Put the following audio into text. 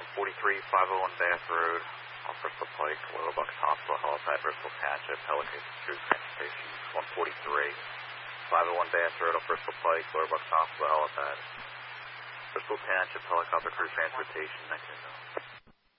143, 501 Bath Road, off Bristol Pike, Lower Bucks Hospital, helipad, Bristol Township, Pelican Cruise Transportation. 143, 501 Bath Road, off Bristol Pike, Lower Bucks Hospital, helipad, Bristol Township, helicopter crew transportation, 19 known.